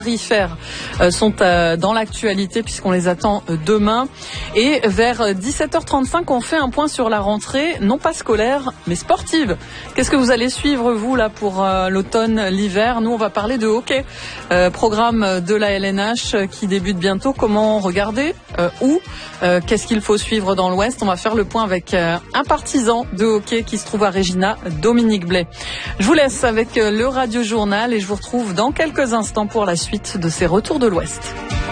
Tarifaires sont dans l'actualité puisqu'on les attend demain. Et vers 17h35, on fait un point sur la rentrée, non pas scolaire, mais sportive. Qu'est-ce que vous allez suivre, vous, là, pour l'automne, l'hiver? Nous, on va parler de hockey. Programme de la LNH qui débute bientôt. Comment regarder? Où? Qu'est-ce qu'il faut suivre dans l'Ouest? On va faire le point avec un partisan de hockey qui se trouve à Regina, Dominique Blais. Je vous laisse avec le Radio Journal et je vous retrouve dans quelques instants pour la suite de ces retours de l'Ouest.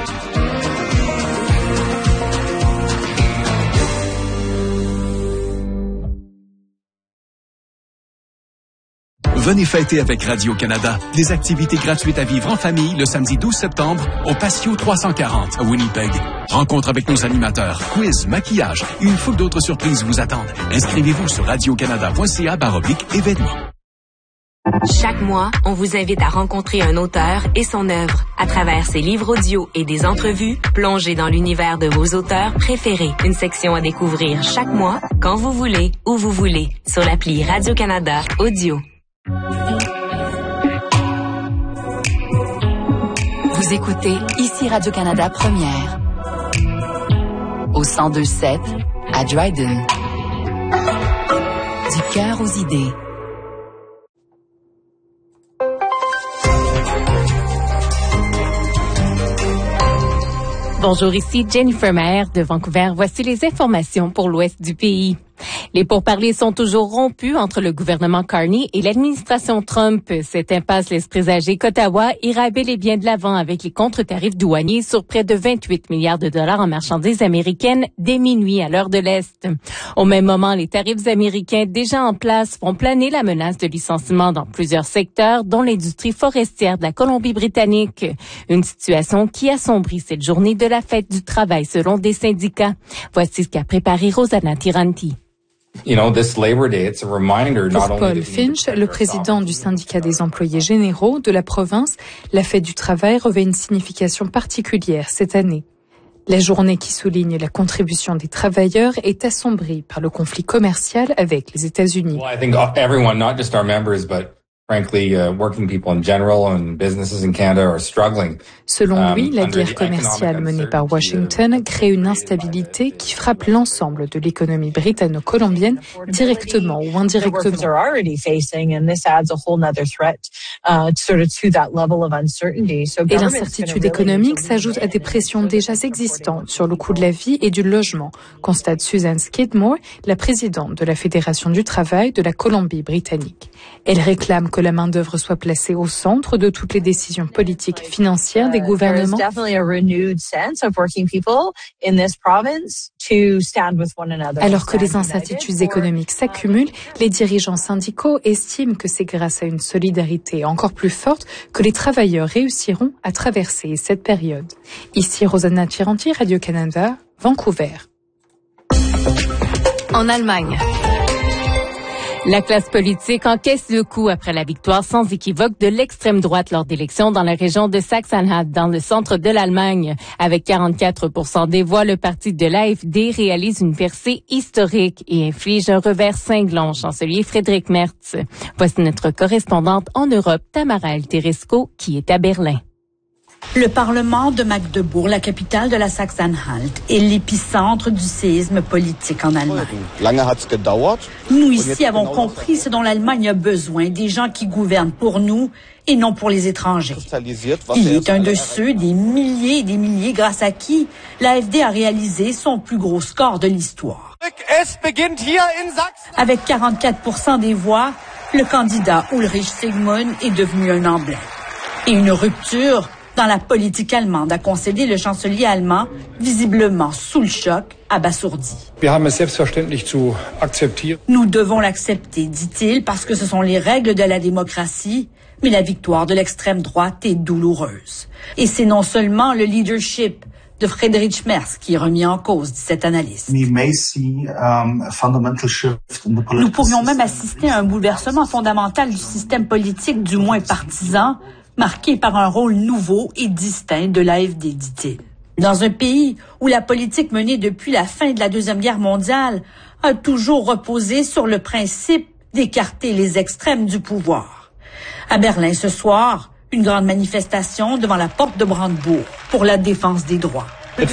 Venez fêter avec Radio-Canada des activités gratuites à vivre en famille le samedi 12 septembre au Patio 340 à Winnipeg. Rencontre avec nos animateurs, quiz, maquillage et une foule d'autres surprises vous attendent. Inscrivez-vous sur radiocanada.ca/événements. Chaque mois, on vous invite à rencontrer un auteur et son œuvre. À travers ses livres audio et des entrevues, plongez dans l'univers de vos auteurs préférés. Une section à découvrir chaque mois, quand vous voulez, où vous voulez, sur l'appli Radio-Canada Audio. Vous écoutez ici Radio-Canada Première. Au 102.7 à Dryden. Du cœur aux idées. Bonjour, ici Jennifer Maher de Vancouver. Voici les informations pour l'ouest du pays. Les pourparlers sont toujours rompus entre le gouvernement Carney et l'administration Trump. Cette impasse laisse présager qu'Ottawa ira bel et bien de l'avant avec les contre-tarifs douaniers sur près de 28 milliards de dollars en marchandises américaines dès minuit à l'heure de l'Est. Au même moment, les tarifs américains déjà en place font planer la menace de licenciement dans plusieurs secteurs, dont l'industrie forestière de la Colombie-Britannique. Une situation qui assombrit cette journée de la fête du travail selon des syndicats. Voici ce qu'a préparé Rosanna Tiranti. Pour Paul Finch, le président du syndicat des employés généraux de la province, la fête du travail revêt une signification particulière cette année. La journée qui souligne la contribution des travailleurs est assombrie par le conflit commercial avec les États-Unis. Selon lui, la guerre commerciale menée par Washington crée une instabilité qui frappe l'ensemble de l'économie britanno-colombienne directement ou indirectement. Et l'incertitude économique s'ajoute à des pressions déjà existantes sur le coût de la vie et du logement, constate Susan Skidmore, la présidente de la Fédération du travail de la Colombie-Britannique. Elle réclame que la main-d'œuvre soit placée au centre de toutes les décisions politiques et financières des gouvernements. Alors que les incertitudes économiques s'accumulent, les dirigeants syndicaux estiment que c'est grâce à une solidarité encore plus forte que les travailleurs réussiront à traverser cette période. Ici Rosanna Tiranti, Radio-Canada, Vancouver. En Allemagne. La classe politique encaisse le coup après la victoire sans équivoque de l'extrême droite lors d'élections dans la région de Sachsen-Anhalt, dans le centre de l'Allemagne. Avec 44% des voix, le parti de l'AfD réalise une percée historique et inflige un revers cinglant au chancelier Friedrich Merz. Voici notre correspondante en Europe, Tamara Alteresco, qui est à Berlin. Le Parlement de Magdebourg, la capitale de la Sachsen-Anhalt, est l'épicentre du séisme politique en Allemagne. Nous ici avons compris ce dont l'Allemagne a besoin, des gens qui gouvernent pour nous et non pour les étrangers. Il est un de ceux, des milliers et des milliers, grâce à qui l'AfD a réalisé son plus gros score de l'histoire. Avec 44% des voix, le candidat Ulrich Sigmund est devenu un emblème. Et une rupture dans la politique allemande a concédé le chancelier allemand, visiblement sous le choc, abasourdi. Nous devons l'accepter, dit-il, parce que ce sont les règles de la démocratie, mais la victoire de l'extrême droite est douloureuse. Et c'est non seulement le leadership de Friedrich Merz qui est remis en cause, dit cet analyste. Nous pourrions même assister à un bouleversement fondamental du système politique, du moins partisan, marqué par un rôle nouveau et distinct de l'AfD, dit-il. Dans un pays où la politique menée depuis la fin de la Deuxième Guerre mondiale a toujours reposé sur le principe d'écarter les extrêmes du pouvoir. À Berlin ce soir, Une grande manifestation devant la porte de Brandebourg pour la défense des droits.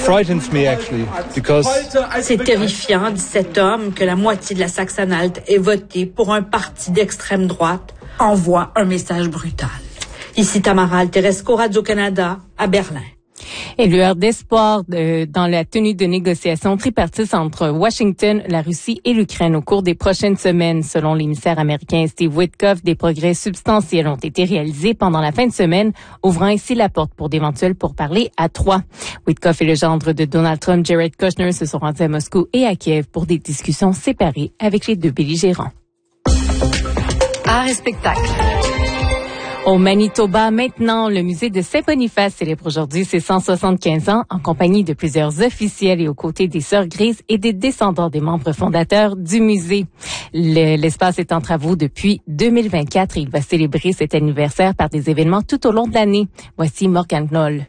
C'est terrifiant, dit cet homme, que la moitié de la Saxe-Anhalt ait voté pour un parti d'extrême droite, envoie un message brutal. Ici Tamara Alteresco, Radio-Canada, à Berlin. Et lueur d'espoir dans la tenue de négociations tripartites entre Washington, la Russie et l'Ukraine au cours des prochaines semaines. Selon l'émissaire américain Steve Witkoff, des progrès substantiels ont été réalisés pendant la fin de semaine, ouvrant ainsi la porte pour d'éventuels pourparlers à 3. Witkoff et le gendre de Donald Trump, Jared Kushner, se sont rendus à Moscou et à Kiev pour des discussions séparées avec les deux belligérants. Art et spectacle. Au Manitoba, maintenant, le musée de Saint-Boniface célèbre aujourd'hui ses 175 ans en compagnie de plusieurs officiels et aux côtés des Sœurs Grises et des descendants des membres fondateurs du musée. L'espace est en travaux depuis 2024 et il va célébrer cet anniversaire par des événements tout au long de l'année. Voici Morgane Knoll.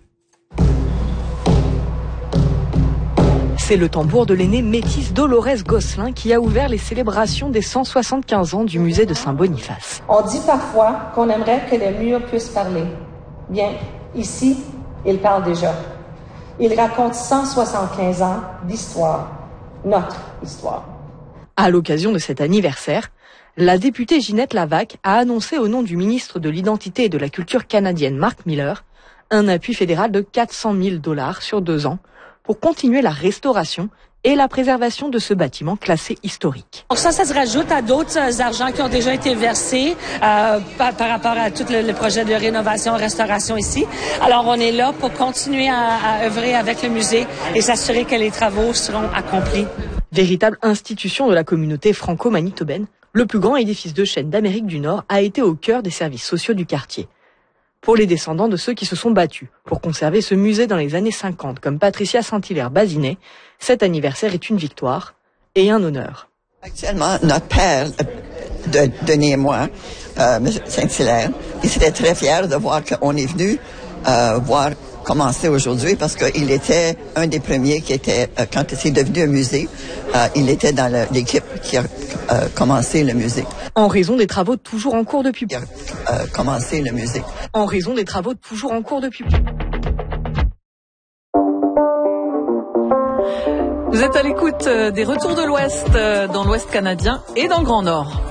C'est le tambour de l'aînée métisse Dolores Gosselin qui a ouvert les célébrations des 175 ans du musée de Saint-Boniface. On dit parfois qu'on aimerait que les murs puissent parler. Bien, ici, il parle déjà. Il raconte 175 ans d'histoire, notre histoire. À l'occasion de cet anniversaire, la députée Ginette Lavac a annoncé au nom du ministre de l'Identité et de la Culture canadienne Mark Miller un appui fédéral de 400 000 $ sur 2 ans pour continuer la restauration et la préservation de ce bâtiment classé historique. Ça se rajoute à d'autres argents qui ont déjà été versés par rapport à tout le projet de rénovation, restauration ici. Alors, on est là pour continuer à œuvrer avec le musée et s'assurer que les travaux seront accomplis. Véritable institution de la communauté franco-manitobaine, le plus grand édifice de chêne d'Amérique du Nord a été au cœur des services sociaux du quartier. Pour les descendants de ceux qui se sont battus pour conserver ce musée dans les années 50, comme Patricia Saint-Hilaire-Bazinet, cet anniversaire est une victoire et un honneur. Actuellement, notre père, Denis et moi, M. Saint-Hilaire, il serait très fier de voir qu'on est venu voir commencer aujourd'hui parce qu'il était un des premiers qui était, quand c'est devenu un musée, il était dans l'équipe qui a commencé le musée. En raison des travaux toujours en cours depuis... commencé le musée. En raison des travaux toujours en cours depuis... Vous êtes à l'écoute des Retours de l'Ouest dans l'Ouest canadien et dans le Grand Nord.